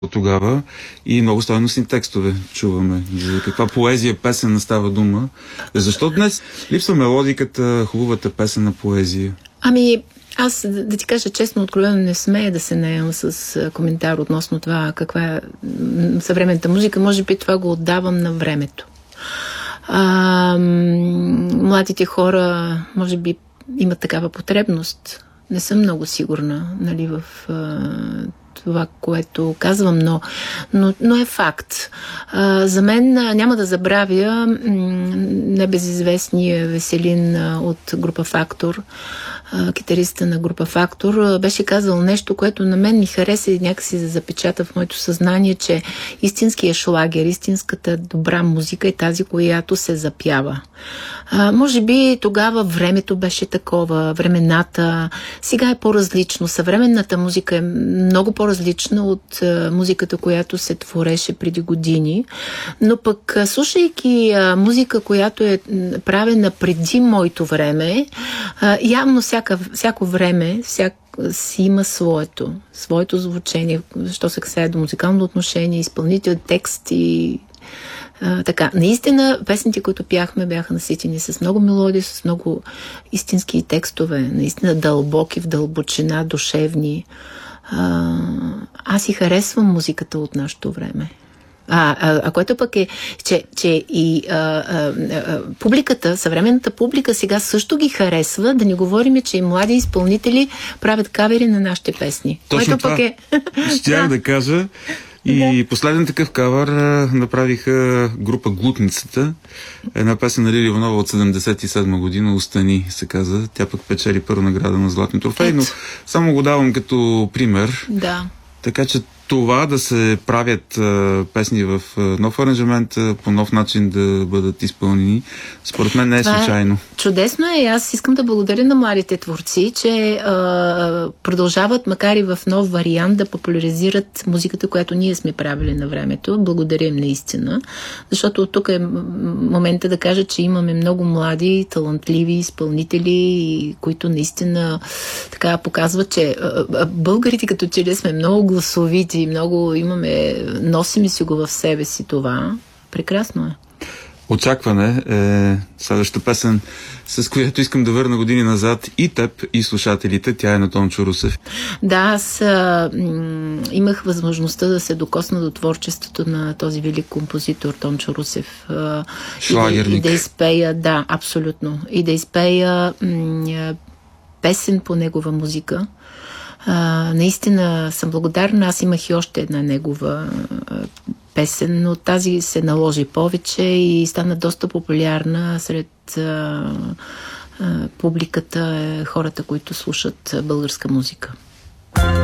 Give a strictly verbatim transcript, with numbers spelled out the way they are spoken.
от тогава и много стойностни текстове чуваме. За каква поезия, песен става дума. Защо днес липсва мелодиката, хубавата песен на поезия? Ами, аз, да ти кажа честно, откровено не смея да се наемам с коментар относно това каква е съвременната музика. Може би това го отдавам на времето. А, младите хора, може би, имат такава потребност. Не съм много сигурна, нали, в а, това, което казвам, но, но, но е факт. А, за мен а, няма да забравя м- небезизвестния Веселин а, от група Фактор, а, китариста на група Фактор, а, беше казал нещо, което на мен ми хареса и някакси се запечата в моето съзнание, че истинският шлагер, истинската добра музика е тази, която се запява. А, може би тогава времето беше такова, времената, сега е по-различно. Съвременната музика е много по-различна от а, музиката, която се твореше преди години, но пък а, слушайки а, музика, която е правена преди моето време, а, явно всяка, всяко време, всяко си има своето, своето звучение, защо се касае до музикално отношение, изпълнител, текст и А, така, наистина песните, които пяхме, бяха наситени с много мелодии, с много истински текстове, наистина дълбоки, в дълбочина, душевни. А, аз и харесвам музиката от нашето време. А, а, а което пък е, че, че и а, а, а, публиката, съвременната публика сега също ги харесва, да не говорим, че и млади изпълнители правят кавери на нашите песни. Точно което това пък е... щях да кажа. И да. Последен такъв кавър а, направиха група Глутницата. Една песен на Лили Иванова от седемдесет и седма година, "Остани" се каза. Тя пък печели първа награда на Златни трофеи, но само го давам като пример. Да. Така че това да се правят а, песни в а, нов аранжамент, а, по нов начин да бъдат изпълнени, според мен не е това случайно. Е, чудесно е. Аз искам да благодаря на младите творци, че а, продължават, макар и в нов вариант, да популяризират музиката, която ние сме правили на времето. Благодаря им наистина. Защото тук е момента да кажа, че имаме много млади, талантливи изпълнители, които наистина така показват, че а, българите като че ли сме много гласовити, много имаме, носим си го в себе си това. Прекрасно е. "Очакване" е следващата песен, с която искам да върна години назад и теб, и слушателите. Тя е на Тончо Русев. Да, аз а, м- имах възможността да се докосна до творчеството на този велик композитор Тончо Русев. А, Шлагерник. И, и да изпея, да, абсолютно. И да изпея м- песен по негова музика. А, наистина съм благодарна. Аз имах и още една негова а, песен, но тази се наложи повече и стана доста популярна сред а, а, публиката, хората, които слушат българска музика.